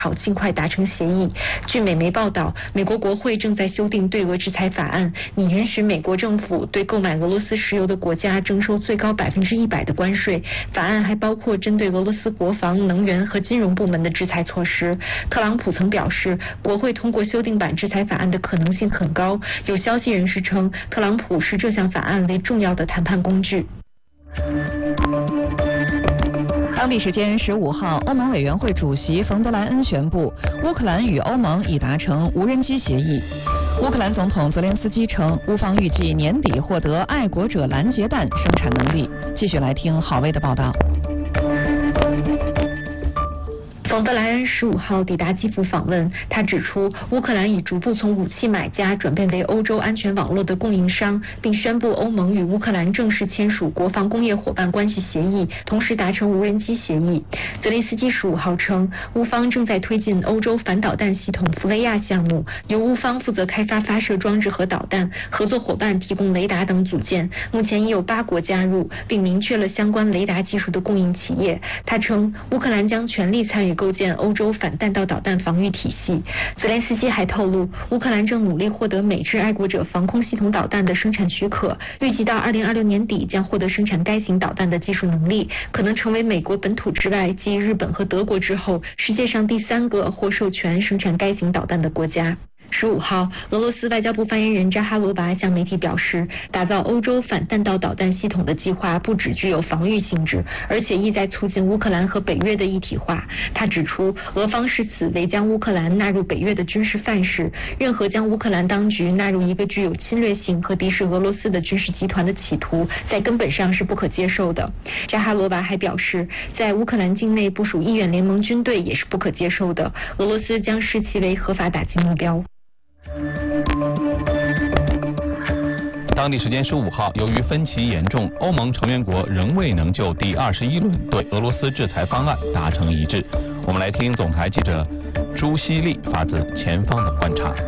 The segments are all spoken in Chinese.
好尽快达成协议。据美媒报道，美国国会正在修订对俄制裁法案，拟允许美国政府对购买俄罗斯石油的国家征收最高100%的关税。法案还包括针对俄罗斯国防、能源和金融部门的制裁措施。特朗普曾表示，国会通过修订版制裁法案的可能性很高。有消息人士称，特朗普视这项法案为重要的谈判工具。 当地时间15号，欧盟委员会主席冯德莱恩宣布，乌克兰与欧盟已达成无人机协议。乌克兰总统泽连斯基称，乌方预计年底获得爱国者拦截弹生产能力。继续来听郝威的报道。 冯德莱恩15号抵达基辅访问，他指出，乌克兰已逐步从武器买家转变为欧洲安全网络的供应商，并宣布欧盟与乌克兰正式签署国防工业伙伴关系协议，同时达成无人机协议。泽连斯基15号称，乌方正在推进欧洲反导弹系统弗雷亚项目，由乌方负责开发发射装置和导弹，合作伙伴提供雷达等组件。目前已有8国加入，并明确了相关雷达技术的供应企业。他称，乌克兰将全力参与构建欧洲反弹道导弹防御体系。泽连斯基还透露，乌克兰正努力获得美制爱国者防空系统导弹的生产许可，预计到2026年底将获得生产该型导弹的技术能力，可能成为美国本土之外继日本和德国之后，世界上第3个获授权生产该型导弹的国家。15号，俄罗斯外交部发言人扎哈罗娃向媒体表示，打造欧洲反弹道导弹系统的计划不只具有防御性质，而且意在促进乌克兰和北约的一体化。他指出，俄方视此为将乌克兰纳入北约的军事范式，任何将乌克兰当局纳入一个具有侵略性和敌视俄罗斯的军事集团的企图，在根本上是不可接受的。扎哈罗娃还表示，在乌克兰境内部署意远联盟军队也是不可接受的，俄罗斯将视其为合法打击目标。 当地时间15号，由于分歧严重，欧盟成员国仍未能就第21轮对俄罗斯制裁方案达成一致。我们来听总台记者朱希丽发自前方的观察。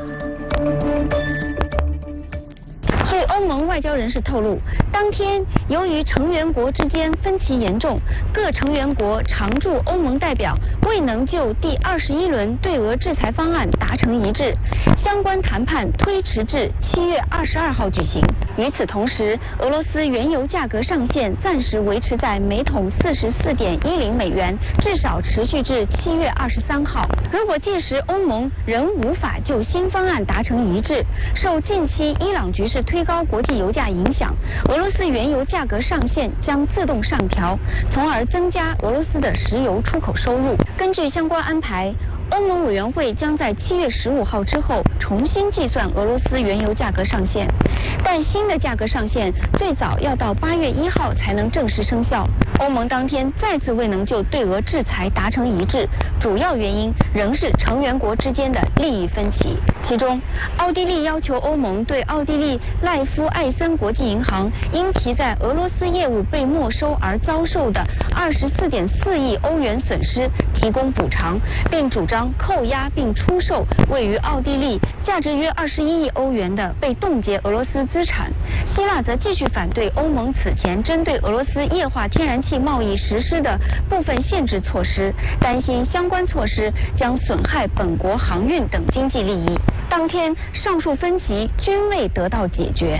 据欧盟外交人士透露，当天由于成员国之间分歧严重，各成员国常驻欧盟代表未能就第21轮对俄制裁方案达成一致，相关谈判推迟至7月22号举行。与此同时，俄罗斯原油价格上限暂时维持在每桶44.10美元，至少持续至7月23号。如果届时欧盟仍无法就新方案达成一致，受近期伊朗局势推高国际油价影响，俄罗斯原油价格上限将自动上调，从而增加俄罗斯的石油出口收入。根据相关安排，欧盟委员会将在7月15号之后重新计算俄罗斯原油价格上限，但新的价格上限最早要到8月1号才能正式生效。欧盟当天再次未能就对俄制裁达成一致，主要原因仍是成员国之间的利益分歧。其中，奥地利要求欧盟对奥地利赖夫艾森国际银行因其在俄罗斯业务被没收而遭受的24.4亿欧元损失提供补偿，并主张扣押并出售位于奥地利价值约21亿欧元的被冻结俄罗斯资产。希腊则继续反对欧盟此前针对俄罗斯液化天然气贸易实施的部分限制措施，担心相关措施将损害本国航运等经济利益。当天，上述分歧均未得到解决。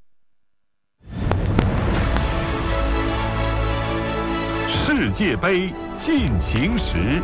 世界杯进行时。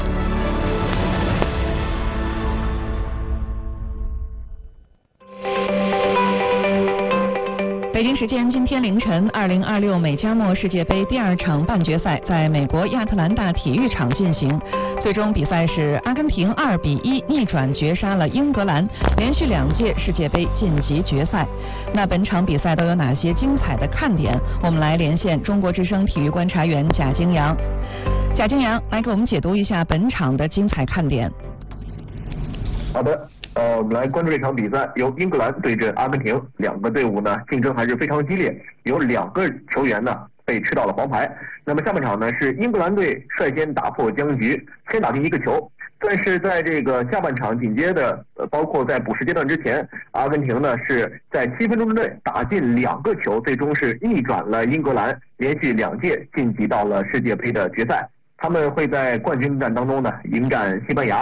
北京时间今天凌晨，2026美加墨世界杯第2场半决赛在美国亚特兰大体育场进行。最终比赛是阿根廷2-1逆转绝杀了英格兰，连续2届世界杯晋级决赛。那本场比赛都有哪些精彩的看点？我们来连线中国之声体育观察员贾京阳。贾京阳来给我们解读一下本场的精彩看点。 好的。我们来关注这场比赛，由英格兰对阵阿根廷，两个队伍呢竞争还是非常激烈，有2个球员呢被吃到了黄牌。那么下半场呢是英格兰队率先打破僵局，先打进1个球，但是在这个下半场紧接着包括在补时阶段之前，阿根廷呢是在7分钟之内打进2个球，最终是逆转了英格兰，连续2届晋级到了世界杯的决赛。 他们会在冠军战当中呢迎战西班牙。